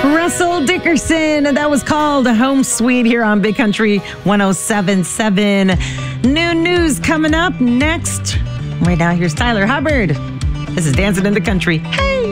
Russell Dickerson, and that was called Home Sweet here on Big Country 107.7. New news coming up next. Right now, here's Tyler Hubbard. This is Dancing in the Country. Hey!